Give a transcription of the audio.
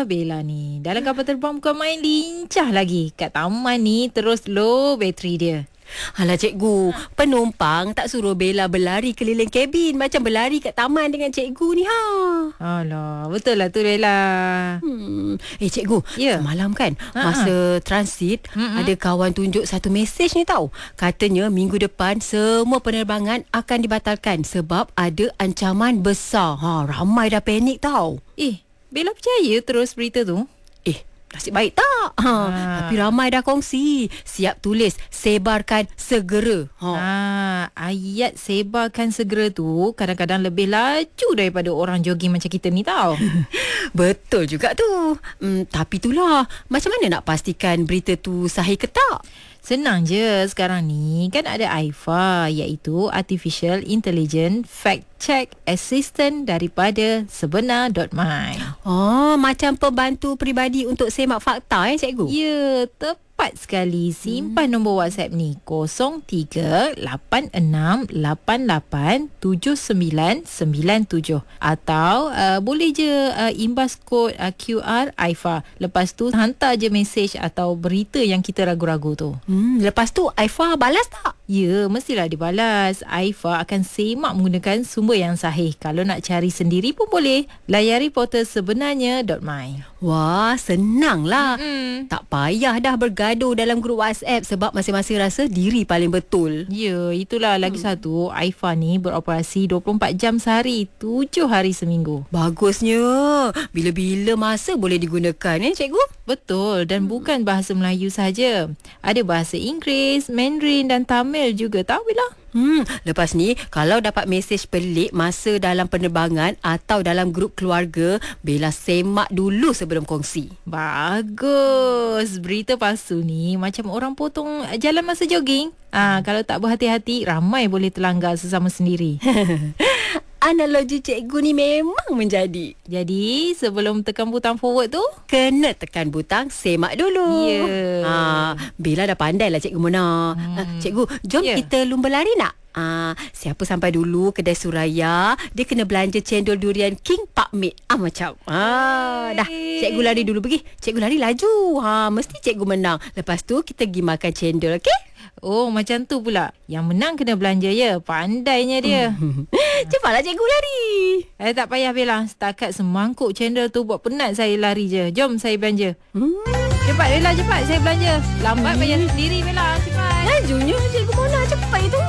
Bella ni. Dalam kapal terbang bukan main, lincah lagi. Kat taman ni terus low bateri dia. Alah cikgu, penumpang tak suruh Bella berlari keliling kabin macam berlari kat taman dengan cikgu ni ha. Alah, betul lah tu Bella. Cikgu, semalam kan masa transit ada kawan tunjuk satu mesej ni tau. Katanya minggu depan semua penerbangan akan dibatalkan sebab ada ancaman besar. Ramai dah panik tau. Bella percaya terus berita tu? Nasib baik tak? Tapi ramai dah kongsi. Siap tulis, sebarkan segera. Ayat sebarkan segera tu kadang-kadang lebih laju daripada orang jogging macam kita ni tau. Betul juga tu. Tapi itulah, macam mana nak pastikan berita tu sahih ke tak? Senang je sekarang ni. Kan ada AIFA, iaitu Artificial Intelligence Fact Check Assistant daripada sebenar.my. Macam pembantu peribadi untuk semak fakta cikgu? Ya, tepat sekali. Simpan nombor WhatsApp ni 0386887997 atau boleh je imbas kod QR AIFA. Lepas tu hantar je mesej atau berita yang kita ragu-ragu tu. Lepas tu AIFA balas tak? Ya, mestilah dibalas. AIFA akan semak menggunakan sumber yang sahih. Kalau nak cari sendiri pun boleh. Layari portal sebenarnya.my. Wah, senang lah. Tak payah dah bergaduh dalam grup WhatsApp sebab masing-masing rasa diri paling betul. Ya, itulah lagi satu. AIFA ni beroperasi 24 jam sehari, 7 hari seminggu. Bagusnya. Bila-bila masa boleh digunakan cikgu? Betul, dan bukan bahasa Melayu saja. Ada bahasa Inggeris, Mandarin dan Tamil juga, tahu Bella? Lepas ni, kalau dapat mesej pelik masa dalam penerbangan atau dalam grup keluarga, Bella semak dulu sebelum kongsi. Bagus. Berita palsu ni macam orang potong jalan masa jogging. Kalau tak berhati-hati, ramai boleh terlanggar sesama sendiri. Analogi cikgu ni memang menjadi. Jadi, sebelum tekan butang forward tu, kena tekan butang semak dulu. Bella dah pandai lah cikgu Mona. Cikgu, jom kita lumba lari nak? Siapa sampai dulu kedai Suraya, dia kena belanja cendol durian King Pak Mate. Macam dah, cikgu lari dulu pergi. Cikgu lari laju. Mesti cikgu menang. Lepas tu kita pergi makan cendol, okey? Oh, macam tu pula. Yang menang kena belanja ya. Pandainya dia. Cepatlah cikgu lari. Tak payah Bella. Setakat semangkuk cendol tu buat penat saya lari je. Jom saya belanja. Cepat Bella, cepat saya belanja. Lambat bayar sendiri Bella. Cepat. Lajunya cikgu Mona, cepat itu.